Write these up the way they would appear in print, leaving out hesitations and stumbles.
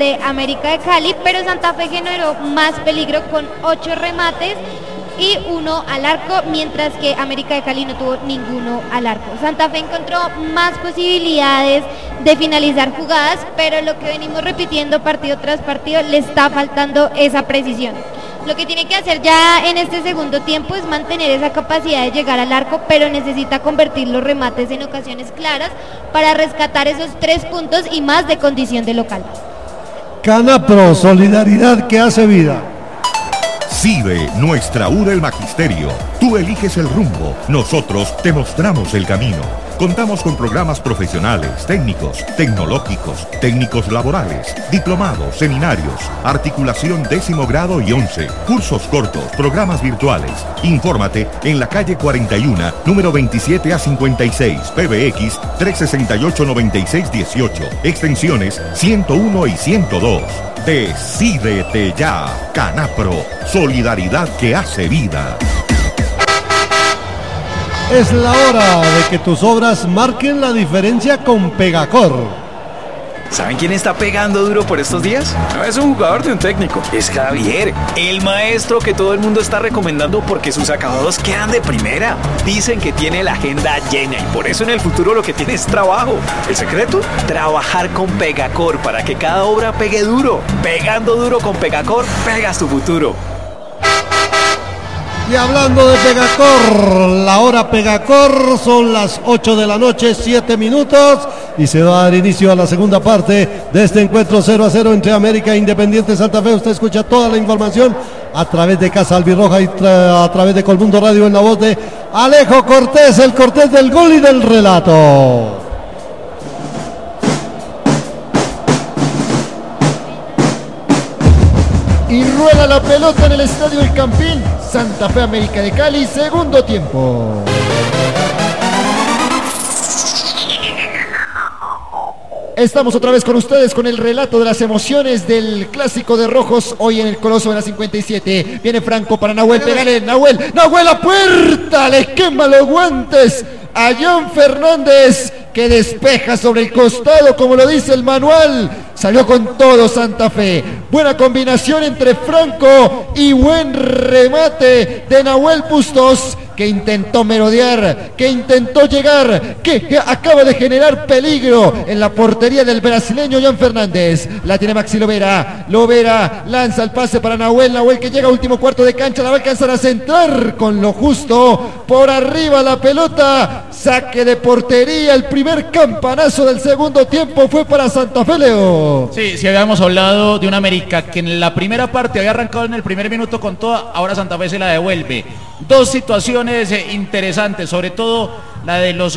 de América de Cali, pero Santa Fe generó más peligro con 8 remates y 1 al arco, mientras que América de Cali no tuvo ninguno al arco. Santa Fe encontró más posibilidades de finalizar jugadas, pero lo que venimos repitiendo partido tras partido, le está faltando esa precisión. Lo que tiene que hacer ya en este segundo tiempo es mantener esa capacidad de llegar al arco, pero necesita convertir los remates en ocasiones claras para rescatar esos 3 puntos y más de condición de local. Canapro, solidaridad que hace vida. CIBE, nuestra U del Magisterio. Tú eliges el rumbo, nosotros te mostramos el camino. Contamos con programas profesionales, técnicos, tecnológicos, técnicos laborales, diplomados, seminarios, articulación 10º grado y 11, cursos cortos, programas virtuales. Infórmate en la calle 41, número 27 a 56, PBX 368-9618, extensiones 101 y 102. Decídete ya, Canapro, solidaridad que hace vida. Es la hora de que tus obras marquen la diferencia con Pegacor. ¿Saben quién está pegando duro por estos días? No es un jugador de un técnico, es Javier, el maestro que todo el mundo está recomendando porque sus acabados quedan de primera. Dicen que tiene la agenda llena y por eso en el futuro lo que tiene es trabajo. ¿El secreto? Trabajar con Pegacor para que cada obra pegue duro. Pegando duro con Pegacor, pegas tu futuro. Y hablando de Pegacor, la hora Pegacor, son las 8 de la noche, 7 minutos, y se va a dar inicio a la segunda parte de este encuentro 0-0 entre América e Independiente Santa Fe. Usted escucha toda la información a través de Casa Albirroja y a través de Colmundo Radio en la voz de Alejo Cortés, el Cortés del gol y del relato. Y rueda la pelota en el Estadio El Campín. Santa Fe América de Cali, segundo tiempo. Estamos otra vez con ustedes con el relato de las emociones del clásico de rojos hoy en el Coloso de la 57. Viene Franco para Nahuel, pégale, Nahuel a puerta, le quema los guantes a John Fernández, que despeja sobre el costado, como lo dice el manual. Salió con todo Santa Fe. Buena combinación entre Franco y buen remate de Nahuel Bustos, que intentó merodear, que intentó llegar, que acaba de generar peligro en la portería del brasileño John Fernández. La tiene Maxi Lovera lanza el pase para Nahuel que llega a último cuarto de cancha, la va a alcanzar a centrar con lo justo, por arriba la pelota, saque de portería. El primer campanazo del segundo tiempo fue para Santa Fe, Leo. Sí, habíamos hablado de una América que en la primera parte había arrancado en el primer minuto con toda, ahora Santa Fe se la devuelve. Dos situaciones interesantes, sobre todo la de los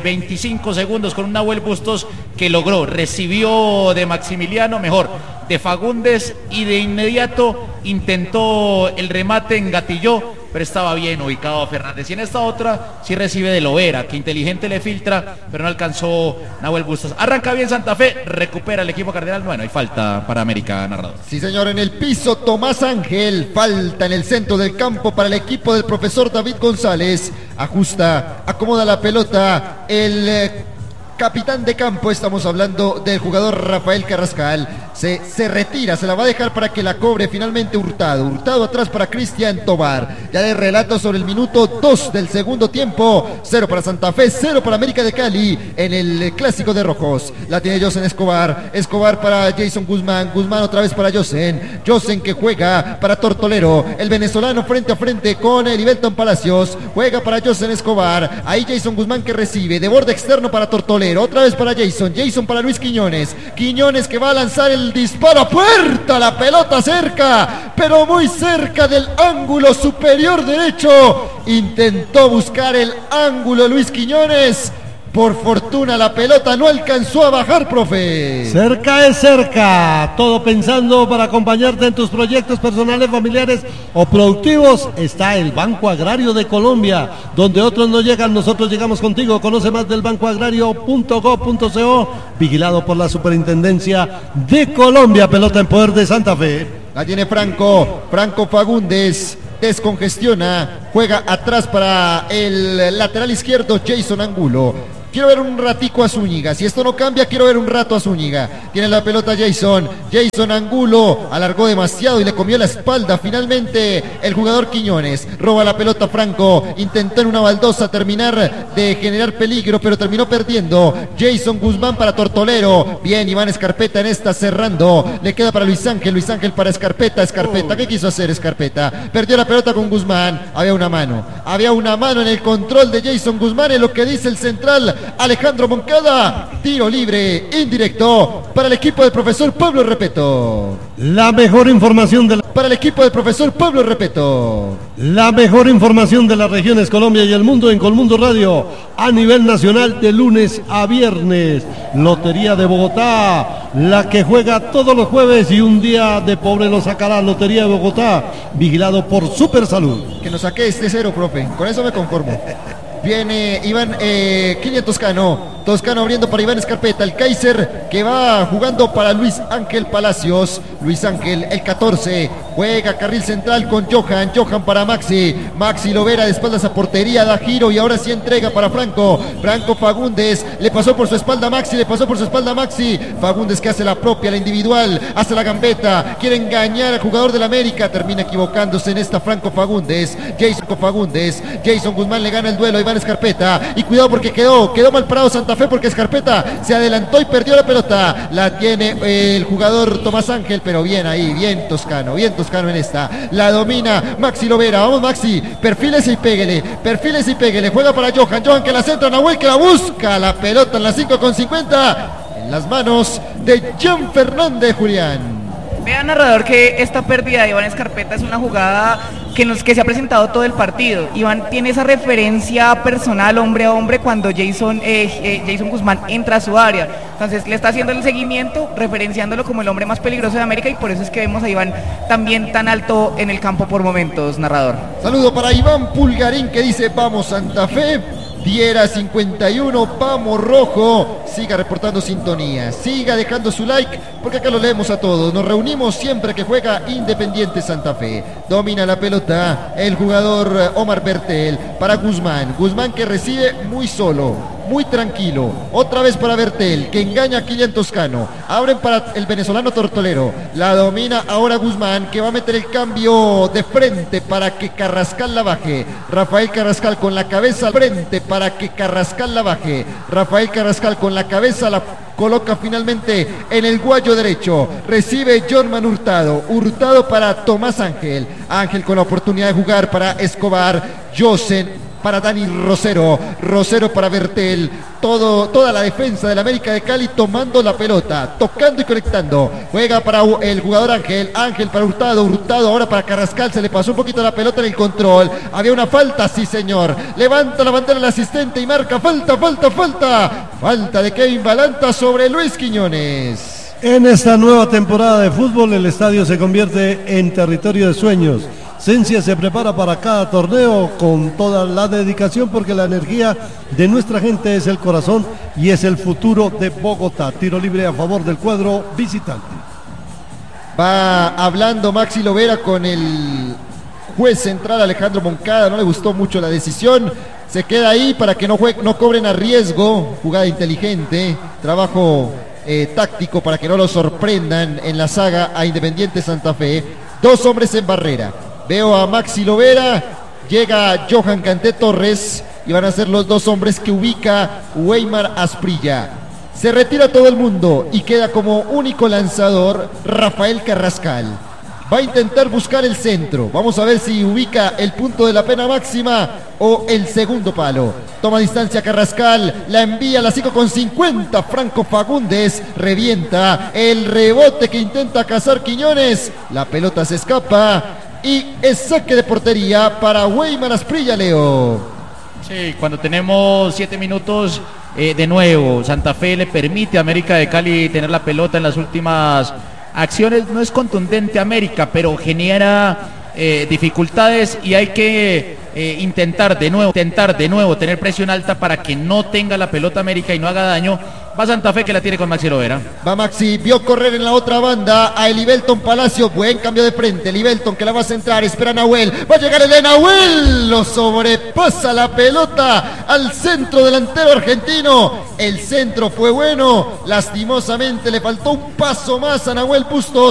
25 segundos con un Nahuel Bustos que recibió de Maximiliano, de Fagundes, y de inmediato intentó el remate, engatilló, pero estaba bien ubicado Fernández. Y en esta otra sí recibe de Lovera, que inteligente le filtra, pero no alcanzó Nahuel Bustos. Arranca bien Santa Fe, recupera el equipo cardenal. Bueno, hay falta para América, narrador. Sí, señor, en el piso Tomás Ángel, falta en el centro del campo para el equipo del profesor David González. Ajusta, acomoda la pelota el capitán de campo, estamos hablando del jugador Rafael Carrascal. Se retira, se la va a dejar para que la cobre finalmente Hurtado atrás para Cristian Tobar. Ya de relato sobre el minuto 2 del segundo tiempo. 0 para Santa Fe, 0 para América de Cali en el clásico de rojos. La tiene Josen Escobar para Jason Guzmán otra vez para Josen que juega para Tortolero, el venezolano frente a frente con Elivelton Palacios, juega para Josen Escobar, ahí Jason Guzmán que recibe, de borde externo para Tortolero, otra vez para Jason para Luis Quiñones que va a lanzar el disparo a puerta, la pelota cerca, pero muy cerca del ángulo superior derecho. Intentó buscar el ángulo Luis Quiñones. Por fortuna la pelota no alcanzó a bajar, profe. Cerca es cerca. Todo pensando para acompañarte en tus proyectos personales, familiares o productivos. Está el Banco Agrario de Colombia. Donde otros no llegan, nosotros llegamos contigo. Conoce más del bancoagrario.gov.co. Vigilado por la Superintendencia de Colombia. Pelota en poder de Santa Fe. La tiene Franco Fagundes. Descongestiona, juega atrás para el lateral izquierdo Jason Angulo. Quiero ver un ratico a Zúñiga. Si esto no cambia, quiero ver un rato a Zúñiga. Tiene la pelota Jason. Jason Angulo alargó demasiado y le comió la espalda. Finalmente el jugador Quiñones roba la pelota Franco. Intentó en una baldosa terminar de generar peligro, pero terminó perdiendo. Jason Guzmán para Tortolero. Bien, Iván Escarpeta en esta cerrando. Le queda para Luis Ángel. Luis Ángel para Escarpeta. Escarpeta, ¿qué quiso hacer Escarpeta? Perdió la pelota con Guzmán. Había una mano. Había una mano en el control de Jason Guzmán, en lo que dice el central Alejandro Moncada. Tiro libre indirecto para el equipo del profesor Pablo Repeto. La mejor información de Para el equipo del profesor Pablo Repeto. La mejor información de las regiones Colombia y el mundo en Colmundo Radio a nivel nacional de lunes a viernes. Lotería de Bogotá, la que juega todos los jueves y un día de pobre lo sacará. Lotería de Bogotá, vigilado por Supersalud. Que nos saque este cero, profe. Con eso me conformo. Viene Iván Kilian Toscano abriendo para Iván Escarpeta. El Kaiser que va jugando para Luis Ángel Palacios. Luis Ángel, el 14. Juega carril central con Johan. Johan para Maxi. Maxi Lovera de espaldas a portería. Da giro y ahora sí entrega para Franco. Franco Fagundes. Le pasó por su espalda a Maxi. Fagundes que hace la propia, la individual. Hace la gambeta. Quiere engañar al jugador del América. Termina equivocándose en esta Franco Fagundes. Jason Guzmán le gana el duelo a Iván Escarpeta. Y cuidado porque quedó mal parado Santa Fe porque Escarpeta se adelantó y perdió la pelota. La tiene el jugador Tomás Ángel, pero bien ahí, bien Toscano en esta. La domina Maxi Lovera. Vamos Maxi, perfílese y péguele. Juega para Johan que la centra, Nahuel que la busca. La pelota en la 5:50 en las manos de Jean Fernández Julián. Vea, narrador, que esta pérdida de Iván Escarpeta es una jugada que se ha presentado todo el partido. Iván tiene esa referencia personal hombre a hombre cuando Jason Guzmán entra a su área. Entonces le está haciendo el seguimiento, referenciándolo como el hombre más peligroso de América, y por eso es que vemos a Iván también tan alto en el campo por momentos, narrador. Saludo para Iván Pulgarín que dice: vamos Santa Fe. Diera 51, vamos rojo. Siga reportando sintonía, siga dejando su like, porque acá lo leemos a todos. Nos reunimos siempre que juega Independiente Santa Fe. Domina la pelota el jugador Omar Bertel para Guzmán. Guzmán que recibe muy solo, muy tranquilo. Otra vez para Bertel, que engaña a Kilian Toscano. Abren para el venezolano Tortolero. La domina ahora Guzmán, que va a meter el cambio de frente para que Carrascal la baje. Rafael Carrascal con la cabeza al frente para que Carrascal la baje. Rafael Carrascal con la cabeza la coloca finalmente en el guayo derecho. Recibe Jorman Hurtado. Hurtado para Tomás Ángel. Ángel con la oportunidad de jugar para Escobar. Josen para Dani Rosero para Bertel. Toda la defensa del América de Cali tomando la pelota, tocando y conectando. Juega para el jugador Ángel para Hurtado ahora para Carrascal. Se le pasó un poquito la pelota en el control. Había una falta, sí señor. Levanta la bandera el asistente y marca falta. Falta de Kevin Balanta sobre Luis Quiñones. En esta nueva temporada de fútbol, el estadio se convierte en territorio de sueños. Sensia se prepara para cada torneo con toda la dedicación, porque la energía de nuestra gente es el corazón y es el futuro de Bogotá. Tiro libre a favor del cuadro visitante. Va hablando Maxi Lovera con el juez central Alejandro Moncada. No le gustó mucho la decisión. Se queda ahí para que no cobren a riesgo. Jugada inteligente, trabajo táctico para que no lo sorprendan en la saga a Independiente Santa Fe. 2 hombres en barrera. Veo a Maxi Lovera, llega Johan Canté Torres y van a ser los 2 hombres que ubica Weimar Asprilla. Se retira todo el mundo y queda como único lanzador Rafael Carrascal. Va a intentar buscar el centro. Vamos a ver si ubica el punto de la pena máxima o el segundo palo. Toma distancia Carrascal, la envía a la 5:50. Franco Fagundes revienta el rebote que intenta cazar Quiñones. La pelota se escapa y es saque de portería para Weimar Asprilla, Leo. Sí, cuando tenemos 7 minutos, de nuevo, Santa Fe le permite a América de Cali tener la pelota en las últimas acciones. No es contundente América, pero genera dificultades, y hay que intentar de nuevo tener presión alta para que no tenga la pelota América y no haga daño, Va Santa Fe que la tiene con Maxi Lovera. Va Maxi, vio correr en la otra banda a Elivelton Palacio. Buen cambio de frente. Elivelton que la va a centrar. Espera Nahuel. Va a llegar el de Nahuel. Lo sobrepasa la pelota al centro delantero argentino. El centro fue bueno. Lastimosamente le faltó un paso más a Nahuel Bustos.